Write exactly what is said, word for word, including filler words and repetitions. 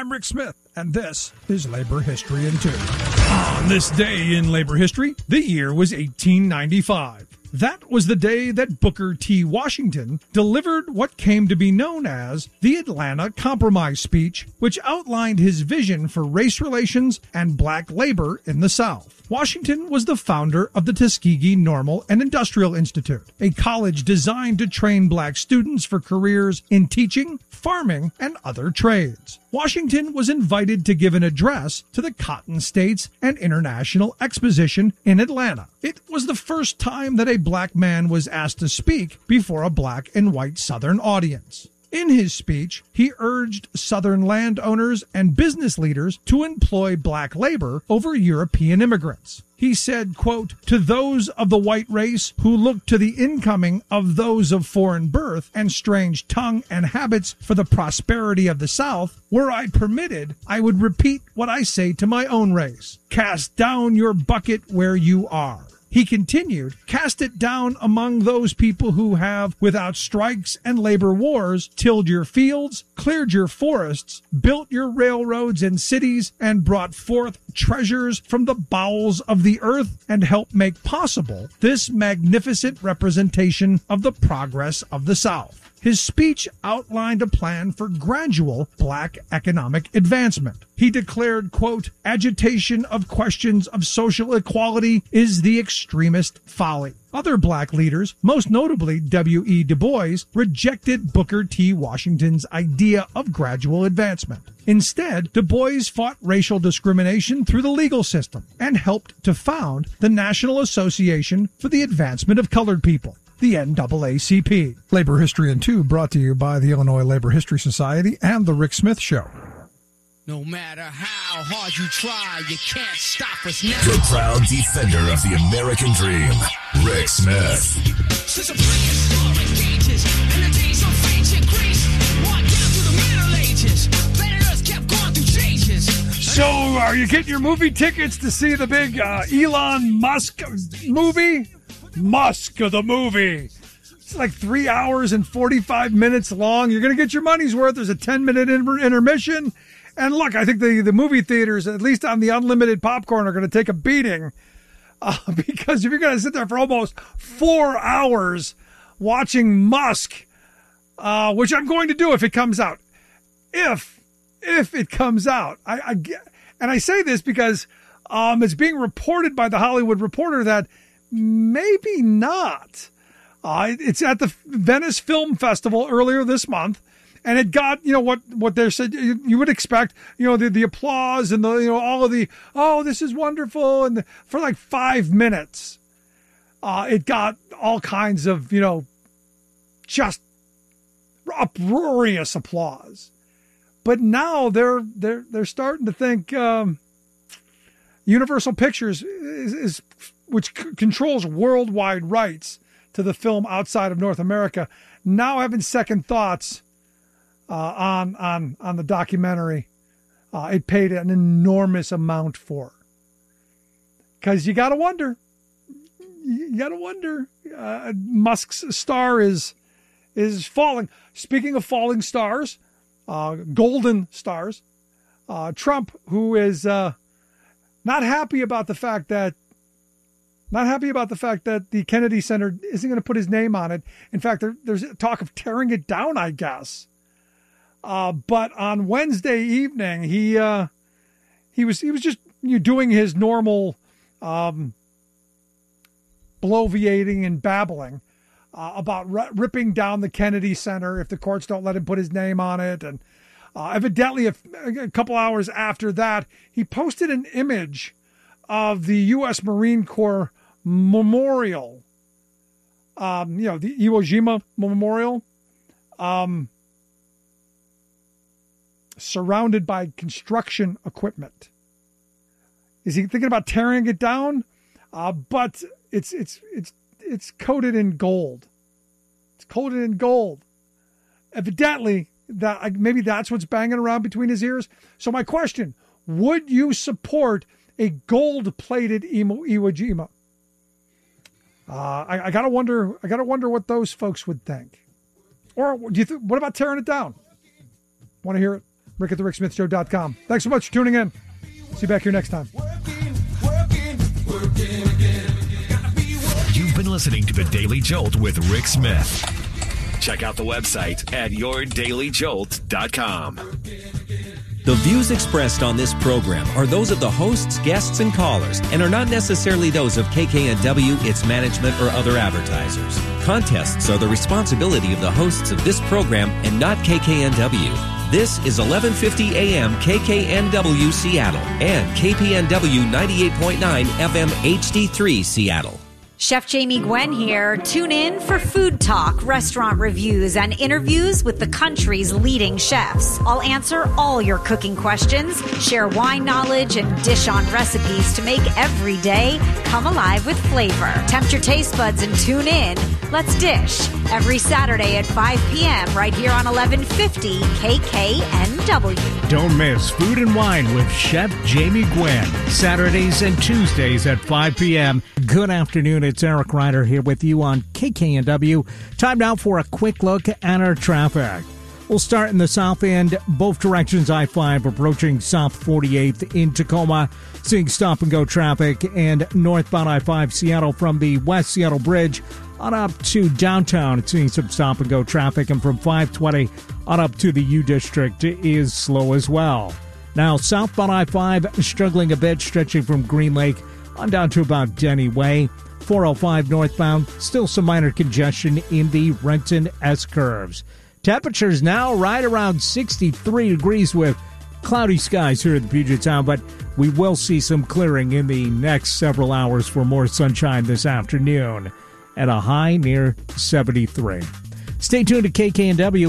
I'm Rick Smith, and this is Labor History in Two. On this day in labor history, the year was eighteen ninety-five. That was the day that Booker T. Washington delivered what came to be known as the Atlanta Compromise speech, which outlined his vision for race relations and black labor in the South. Washington was the founder of the Tuskegee Normal and Industrial Institute, a college designed to train black students for careers in teaching, farming, and other trades. Washington was invited to give an address to the Cotton States and International Exposition in Atlanta. It was the first time that a black man was asked to speak before a black and white Southern audience. In his speech, he urged Southern landowners and business leaders to employ black labor over European immigrants. He said, quote, "To those of the white race who look to the incoming of those of foreign birth and strange tongue and habits for the prosperity of the South, were I permitted, I would repeat what I say to my own race. Cast down your bucket where you are." He continued, "Cast it down among those people who have, without strikes and labor wars, tilled your fields, cleared your forests, built your railroads and cities, and brought forth treasures from the bowels of the earth, and helped make possible this magnificent representation of the progress of the South." His speech outlined a plan for gradual black economic advancement. He declared, quote, "Agitation of questions of social equality is the extremist folly." Other black leaders, most notably W E Du Bois, rejected Booker T. Washington's idea of gradual advancement. Instead, Du Bois fought racial discrimination through the legal system and helped to found the National Association for the Advancement of Colored People, the N double A C P. Labor History in Two brought to you by the Illinois Labor History Society and The Rick Smith Show. No matter how hard you try, you can't stop us now. The proud defender of the American dream, Rick Smith. Since a prehistoric ages, and the days of ancient Greece, walked down through the Middle Ages, planet Earth kept going through changes. So, are you getting your movie tickets to see the big uh, Elon Musk movie? Musk the movie. It's like three hours and forty-five minutes long. You're going to get your money's worth. There's a ten-minute inter- intermission. And look, I think the, the movie theaters, at least on the unlimited popcorn, are going to take a beating. Uh, because if you're going to sit there for almost four hours watching Musk, uh, which I'm going to do if it comes out. If, if it comes out. I, I get, and I say this because um, it's being reported by the Hollywood Reporter that maybe not. Uh, it's at the Venice Film Festival earlier this month. And it got, you know, what, what they said you, you would expect, you know, the, the applause and the, you know, all of the, oh, this is wonderful. And the, for like five minutes, uh, it got all kinds of, you know, just uproarious applause. But now they're, they're, they're starting to think, um, Universal Pictures is, is which c- controls worldwide rights to the film outside of North America, now having second thoughts Uh, on on on the documentary. Uh, it paid an enormous amount for. Because you got to wonder. You got to wonder. Uh, Musk's star is is falling. Speaking of falling stars, uh, golden stars, uh, Trump, who is uh, not happy about the fact that not happy about the fact that the Kennedy Center isn't going to put his name on it. In fact, there, there's talk of tearing it down, I guess. Uh, but on Wednesday evening, he uh, he was he was just you know, doing his normal um, bloviating and babbling uh, about r- ripping down the Kennedy Center if the courts don't let him put his name on it. And uh, evidently, a, a couple hours after that, he posted an image of the U S Marine Corps Memorial, um, you know, the Iwo Jima Memorial. Um, surrounded by construction equipment. Is he thinking about tearing it down? Uh, but it's it's it's it's coated in gold. It's coated in gold. Evidently, that maybe that's what's banging around between his ears. So my question: would you support a gold-plated Iwo Iwo Jima? Uh, I, I gotta wonder. I gotta wonder what those folks would think. Or do you think? What about tearing it down? Want to hear it? Rick at the rick smith show dot com. Thanks so much for tuning in. See you back here next time. You've been listening to The Daily Jolt with Rick Smith. Check out the website at your daily jolt dot com. The views expressed on this program are those of the hosts, guests, and callers and are not necessarily those of K K N W, its management, or other advertisers. Contests are the responsibility of the hosts of this program and not K K N W. This is eleven fifty A M K K N W Seattle and K P N W ninety-eight point nine F M H D three Seattle. Chef Jamie Gwen here. Tune in for food talk, restaurant reviews, and interviews with the country's leading chefs. I'll answer all your cooking questions, share wine knowledge, and dish on recipes to make every day come alive with flavor. Tempt your taste buds and tune in. Let's dish every Saturday at five p.m. right here on eleven fifty K K N W. Don't miss Food and Wine with Chef Jamie Gwen, Saturdays and Tuesdays at five p.m. Good afternoon. It's Eric Ryder here with you on K K N W. Time now for a quick look at our traffic. We'll start in the south end, both directions I five approaching South forty-eighth in Tacoma, seeing stop-and-go traffic, and northbound I five Seattle from the West Seattle Bridge on up to downtown, seeing some stop-and-go traffic, and from five twenty on up to the U District is slow as well. Now, southbound I five struggling a bit, stretching from Green Lake on down to about Denny Way. four oh five northbound, still some minor congestion in the Renton S-curves. Temperatures now right around sixty-three degrees with cloudy skies here in the Puget Sound, but we will see some clearing in the next several hours for more sunshine this afternoon at a high near seventy-three. Stay tuned to K K N W.